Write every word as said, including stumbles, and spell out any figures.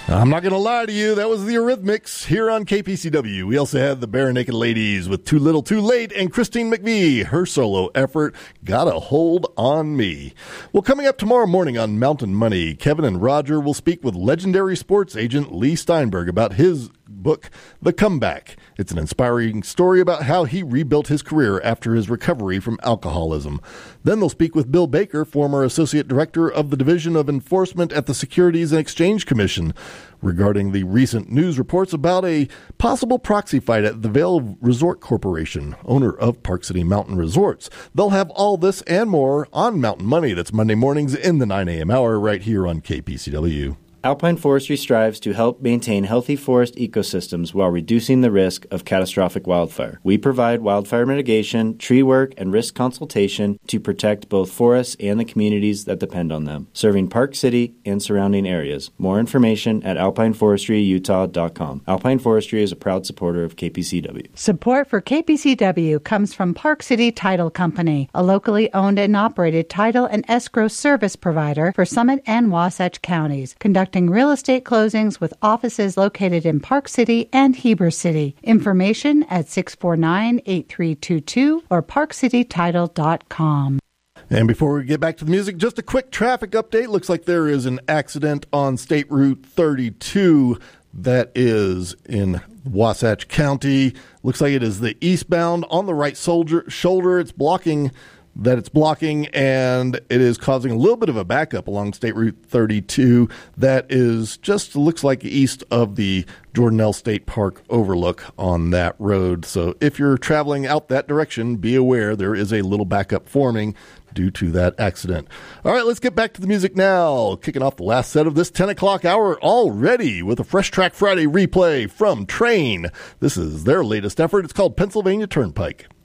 I'm not going to lie to you. That was the Eurythmics here on K P C W. We also had the Bare Naked Ladies with Too Little Too Late, and Christine McVie, her solo effort, Got a Hold on Me. Well, coming up tomorrow morning on Mountain Money, Kevin and Roger will speak with legendary sports agent Lee Steinberg about his book, The Comeback. It's an inspiring story about how he rebuilt his career after his recovery from alcoholism. Then they'll speak with Bill Baker, former Associate Director of the Division of Enforcement at the Securities and Exchange Commission, regarding the recent news reports about a possible proxy fight at the Vail Resort Corporation, owner of Park City Mountain Resorts. They'll have all this and more on Mountain Money. That's Monday mornings in the nine a.m. hour right here on K P C W. Alpine Forestry strives to help maintain healthy forest ecosystems while reducing the risk of catastrophic wildfire. We provide wildfire mitigation, tree work, and risk consultation to protect both forests and the communities that depend on them, serving Park City and surrounding areas. More information at alpine forestry utah dot com. Alpine Forestry is a proud supporter of K P C W. Support for K P C W comes from Park City Title Company, a locally owned and operated title and escrow service provider for Summit and Wasatch counties, conducting real estate closings with offices located in Park City and Heber City. Information at six four nine, eight three two two or park city title dot com. And before we get back to the music, just a quick traffic update. Looks like there is an accident on State Route thirty-two that is in Wasatch County. Looks like it is the eastbound on the right soldier, shoulder. It's blocking that it's blocking, and it is causing a little bit of a backup along State Route thirty-two that is just looks like east of the Jordanelle State Park overlook on that road. So if you're traveling out that direction, be aware there is a little backup forming due to that accident. All right, let's get back to the music now. Kicking off the last set of this ten o'clock hour already with a Fresh Track Friday replay from Train. This is their latest effort. It's called Pennsylvania Turnpike.